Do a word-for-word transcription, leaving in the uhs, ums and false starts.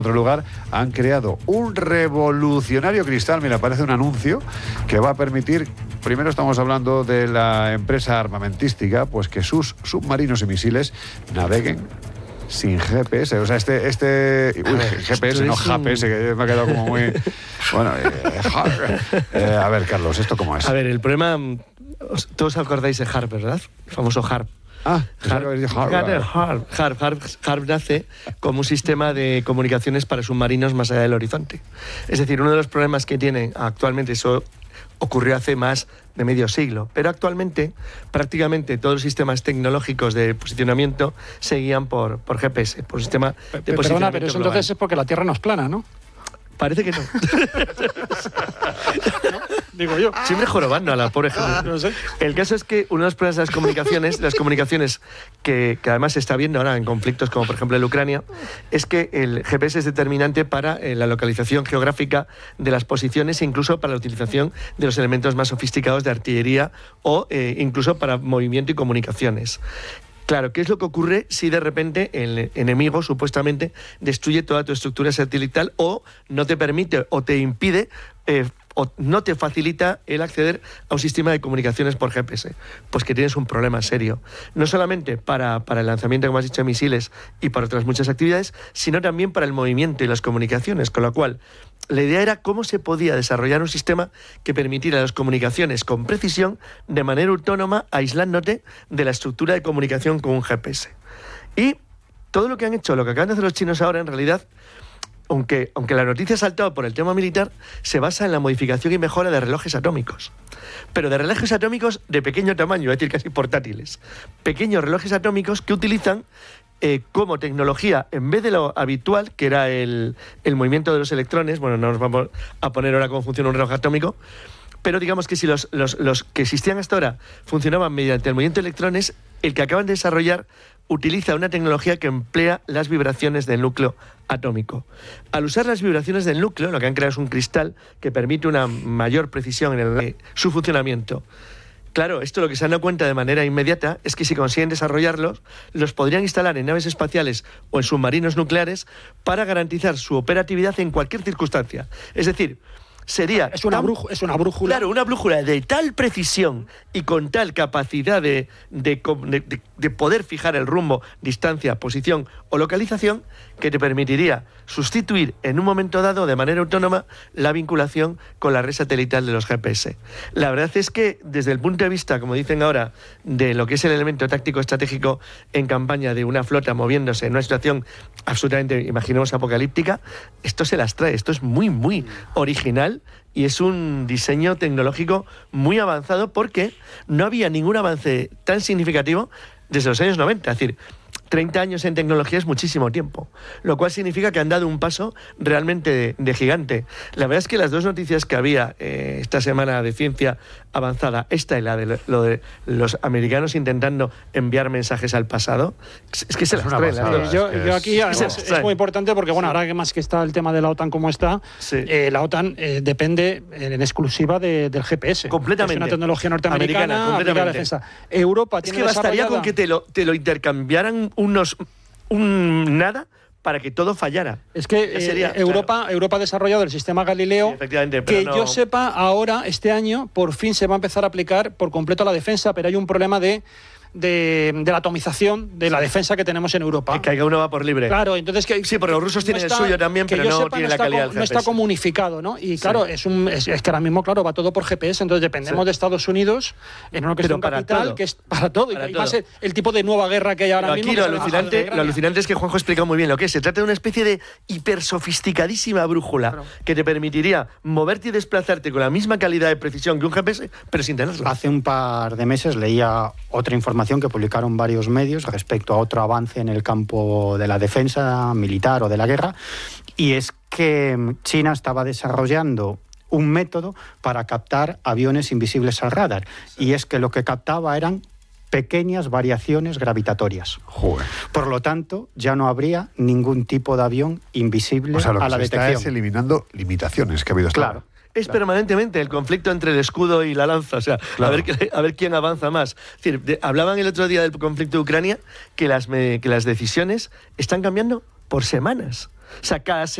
En otro lugar, han creado un revolucionario cristal, mira, parece un anuncio, que va a permitir, primero estamos hablando de la empresa armamentística, pues que sus submarinos y misiles naveguen sin G P S, o sea, este, este uy, G P S, no G P S, que me ha quedado como muy... Bueno, eh, eh, a ver, Carlos, ¿esto cómo es? A ver, el problema, todos acordáis de HARP, ¿verdad? El famoso HARP. Ah, HARP, HARP, HARP, HARP, HARP nace como un sistema de comunicaciones para submarinos más allá del horizonte. Es decir, uno de los problemas que tienen actualmente, eso ocurrió hace más de medio siglo, pero actualmente prácticamente todos los sistemas tecnológicos de posicionamiento se guían por, por G P S, por un sistema de Perdona, posicionamiento pero eso global. entonces es porque la Tierra no es plana, ¿no? Parece que no. ¿No? Digo yo. Siempre jorobando a la pobre gente. No sé. El caso es que uno de los problemas de las comunicaciones, las comunicaciones que, que además se está viendo ahora en conflictos como por ejemplo en Ucrania, es que el G P S es determinante para eh, la localización geográfica de las posiciones e incluso para la utilización de los elementos más sofisticados de artillería o eh, incluso para movimiento y comunicaciones. Claro, ¿qué es lo que ocurre si de repente el enemigo supuestamente destruye toda tu estructura satelital o no te permite o te impide eh, o no te facilita el acceder a un sistema de comunicaciones por G P S? Pues que tienes un problema serio. No solamente para, para el lanzamiento, como has dicho, de misiles y para otras muchas actividades, sino también para el movimiento y las comunicaciones, con lo cual la idea era cómo se podía desarrollar un sistema que permitiera las comunicaciones con precisión de manera autónoma, aislándote de la estructura de comunicación con un G P S. Y todo lo que han hecho, lo que acaban de hacer los chinos ahora, en realidad, aunque, aunque la noticia ha saltado por el tema militar, se basa en la modificación y mejora de relojes atómicos. Pero de relojes atómicos de pequeño tamaño, es decir, casi portátiles. Pequeños relojes atómicos que utilizan Eh, como tecnología, en vez de lo habitual, que era el, el movimiento de los electrones, bueno, no nos vamos a poner ahora cómo funciona un reloj atómico, pero digamos que si los, los, los que existían hasta ahora funcionaban mediante el movimiento de electrones, el que acaban de desarrollar utiliza una tecnología que emplea las vibraciones del núcleo atómico. Al usar las vibraciones del núcleo, lo que han creado es un cristal que permite una mayor precisión en el, su funcionamiento. Claro, esto lo que se han dado cuenta de manera inmediata es que si consiguen desarrollarlos, los podrían instalar en naves espaciales o en submarinos nucleares para garantizar su operatividad en cualquier circunstancia. Es decir, sería... Es una, tan, bruj, es una brújula. Claro, una brújula de tal precisión y con tal capacidad de, de, de, de poder fijar el rumbo, distancia, posición o localización que te permitiría sustituir en un momento dado de manera autónoma la vinculación con la red satelital de los G P S. La verdad es que desde el punto de vista, como dicen ahora, de lo que es el elemento táctico estratégico en campaña de una flota moviéndose en una situación absolutamente, imaginemos, apocalíptica, esto se las trae, esto es muy, muy original y es un diseño tecnológico muy avanzado porque no había ningún avance tan significativo desde los años noventa, es decir, treinta años en tecnología es muchísimo tiempo, lo cual significa que han dado un paso realmente de, de gigante. La verdad es que las dos noticias que había eh, esta semana de ciencia avanzada, esta y la de lo de los americanos intentando enviar mensajes al pasado, es, es que se es las una traen. pasada, las yo, es que yo es- aquí además Sí, es, sí. muy importante porque, bueno, ahora que más que está el tema de la OTAN como está, Sí. eh, la OTAN eh, depende en exclusiva de, del G P S. Completamente. Es una tecnología norteamericana Americana, aplicada a la completamente. defensa. Europa Es tiene que bastaría desarrollada- con que te lo, te lo intercambiaran unos un nada para que todo fallara. Es que Ya eh, sería, Europa, Europa ha desarrollado el sistema Galileo, Sí, efectivamente, pero que no- yo sepa ahora, este año, por fin se va a empezar a aplicar por completo a la defensa, pero hay un problema de, de, de la atomización de la defensa que tenemos en Europa. Que cada uno va por libre. Claro, entonces que Sí, porque los rusos tienen el suyo también, que pero yo no sepa, tiene la está calidad com- del no G P S. está comunificado, ¿no? Y claro, es, un, es, es que ahora mismo, claro, va todo por G P S, entonces dependemos Sí. de Estados Unidos en una cuestión para capital todo. que es para todo. Para y todo. más el, el tipo de nueva guerra que hay ahora Pero mismo. aquí que lo es la- alucinante, la lo Ucrania. alucinante es que Juanjo ha explicado muy bien lo que es. Se trata de una especie de hiper sofisticadísima brújula Claro. que te permitiría moverte y desplazarte con la misma calidad de precisión que un G P S, pero sin tenerlo. Hace un par de meses leía otra información que publicaron varios medios respecto a otro avance en el campo de la defensa militar o de la guerra, y es que China estaba desarrollando un método para captar aviones invisibles al radar, y es que lo que captaba eran pequeñas variaciones gravitatorias. Joder. Por lo tanto, ya no habría ningún tipo de avión invisible O sea, lo a que la se está detección. es eliminando limitaciones que ha habido hasta Claro. ahora. Es permanentemente el conflicto entre el escudo y la lanza, o sea, Claro. a, ver, qué- a ver quién avanza más. Es decir, de- hablaban el otro día del conflicto de Ucrania que las, me- que las decisiones están cambiando por semanas. O sea, cada